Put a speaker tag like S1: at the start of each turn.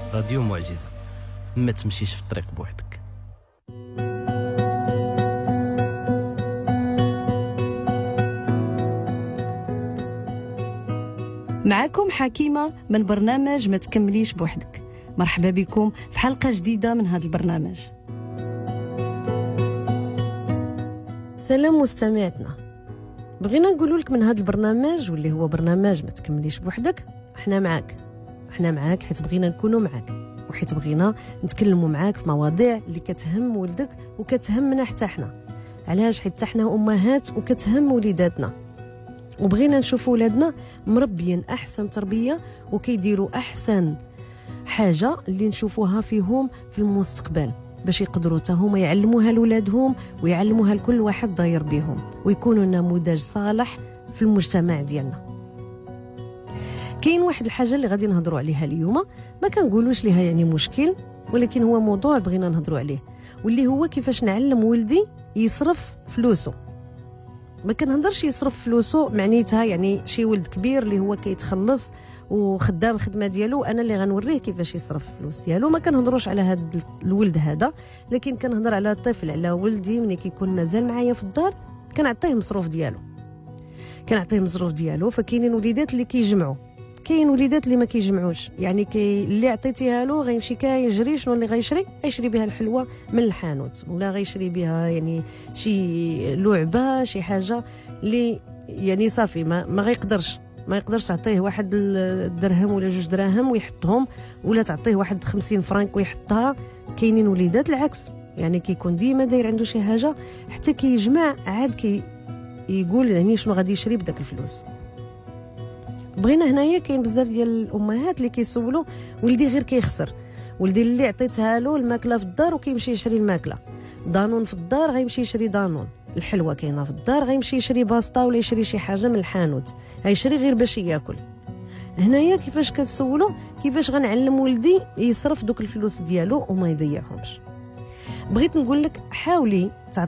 S1: راديو معجزة، ما تمشيش في الطريق بوحدك.
S2: معكم حكيمة من برنامج ما تكمليش بوحدك. مرحبا بكم في حلقة جديدة من هذا البرنامج. سلام مستمعتنا، بغينا نقول لك من هذا البرنامج واللي هو برنامج ما تكمليش بوحدك، احنا معاك حيت بغينا نكونوا معاك، وحيت بغينا نتكلموا معاك في مواضيع اللي كتهم ولدك وكتهمنا حتى احنا. علاش؟ حيت احنا امهات وكتهم وليداتنا، وبغينا نشوفوا ولادنا مربيين احسن تربيه وكيديروا احسن حاجه اللي نشوفوها فيهم في المستقبل، باش يقدروا هما يعلموها لولادهم ويعلموها لكل واحد داير بيهم، ويكونوا نموذج صالح في المجتمع ديالنا. كاين واحد الحاجه اللي غادي نهضروا عليها اليوم، ما كنقولوش ليها يعني مشكل، ولكن هو موضوع بغينا نهضروا عليه، واللي هو كيفاش نعلم ولدي يصرف فلوسه. ما كنهضرش يصرف فلوسه معنيتها يعني شي ولد كبير اللي هو كيتخلص وخدام خدمه ديالو انا اللي غنوريه كيفاش يصرف الفلوس ديالو. ما كنهضروش على هذا الولد هذا، لكن كنهضر على طفل، على ولدي ملي كيكون مازال معايا في الدار كنعطيه مصروف ديالو. فكاينين وليدات اللي كيجمعوا، كاين وليدات اللي ما كيجمعوش، يعني اللي عطيتيها له غيمشي كيجري. شنو اللي غيشري بها الحلوه من الحانوت، ولا غيشري بها يعني شي لعبه، شي حاجه اللي يعني صافي ما يقدرش تعطيه واحد الدرهم ولا 2 دراهم ويحطهم، ولا تعطيه واحد 50 فرنك ويحطها. كاينين وليدات العكس، يعني كيكون ديما داير عنده شي حاجه حتى كيجمع عاد يقول يعني شنو غادي يشري بداك الفلوس. بغينا هنايا كاين بزاف ديال الامهات اللي كيسولوا ولدي غير كيخسر، ولدي اللي عطيتها له الماكله في الدار وكيمشي يشري الماكله، دانون في الدار غيمشي يشري دانون، الحلوه كاينه في الدار غيمشي يشري باسطا ولا يشري شي حاجه من الحانوت، غيشري غير باش ياكل. هنايا كيفاش كتسولوا كيفاش غنعلم ولدي يصرف دوك الفلوس ديالو وما يضيعهمش؟ بغيت نقول لك حاولي